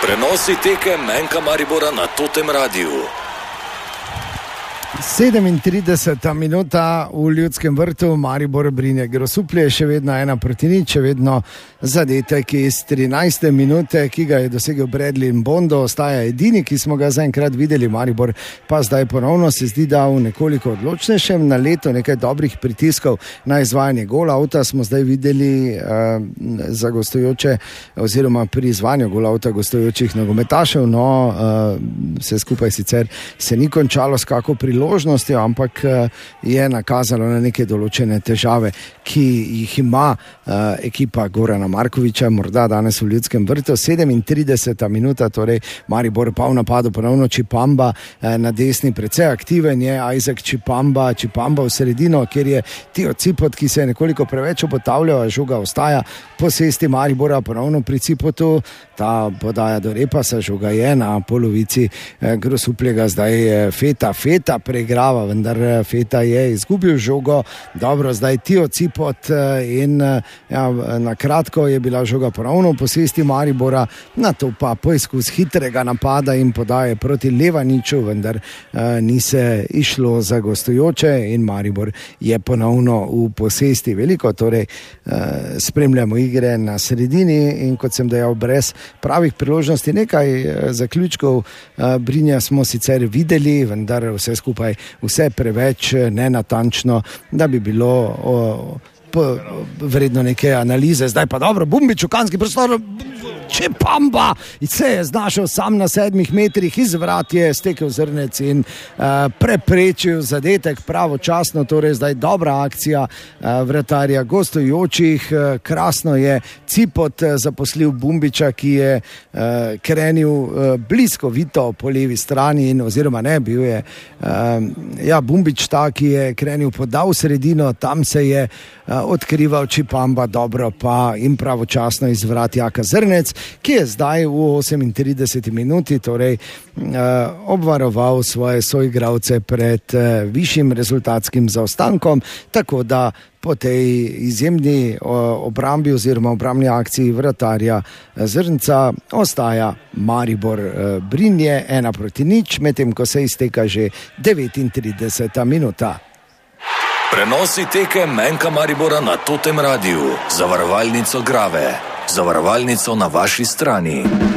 Prenosi tekem Menka Maribora na Totem Radiu. 37. minuta v Ljudskem vrtu, Maribor Brinje Grosuplje, še vedno 1-0, še vedno zadetek iz 13. minute, ki ga je dosegel Bradley Mbondo, ostaja edini, ki smo ga zaenkrat videli. Maribor pa zdaj ponovno se zdi, da v nekoliko odločnejšem naletu, nekaj dobrih pritiskov na izvajanje gola avta smo zdaj videli za gostujoče oziroma pri izvajanju gola avta gostujočih nogometašev, no vse skupaj sicer se ni končalo s kako priložnostjo, ampak je nakazalo na neke določene težave, ki jih ima ekipa Gorana Markovića, morda danes v Ljudskem vrtu. 37. minuta, torej Maribor pa v napadu ponovno Čipamba na desni, precej aktiven je Isaac Čipamba v sredino, kjer je Tio Cipot, ki se je nekoliko preveč obotavljal, žoga ostaja po cesti Maribora, ponovno pri Cipotu, ta podaja do Repasa, žoga je na polovici Grosupljega, zdaj Feta preigrava, vendar Feta je izgubil žogo. Dobro, zdaj Tio Cipot in na kratko je bila žoga ponovno v posesti Maribora, na to pa poizkus hitrega napada in podaje proti Levaniču, vendar ni se išlo za gostujoče in Maribor je ponovno v posesti. Veliko torej spremljamo igre na sredini in kot sem dejal, brez pravih priložnosti. Nekaj zaključkov Brinja smo sicer videli, vendar vse skupaj vse preveč nenatančno, da bi bilo vredno neke analize. Zdaj pa dobro, Bumbič v kanski prostor, Čipamba se je znašel sam na 7 metrih, iz vrat je stekel Zrnec in preprečil zadetek pravočasno, torej zdaj dobra akcija vratarja gostujočih. Krasno je Cipot zaposlil Bumbiča, ki je krenil bliskovito po levi strani oziroma ne, bil je Bumbič ta, ki je krenil podal sredino, tam se je odkrival Čipamba, dobro pa in pravočasno iz vrat Jaka Zrnec, ki je zdaj v 38. minuti torej obvaroval svoje soigralce pred višjim rezultatskim zaostankom, tako da po tej izjemni obrambi oziroma obrambni akciji vratarja Zrnca ostaja Maribor Brinje 1-0, medtem ko se izteka že 39. minuta. Prenosi tekem Menka Maribora na Totem Radiu. Zavarovalnico Grave. Zavarovalnico na vaši strani.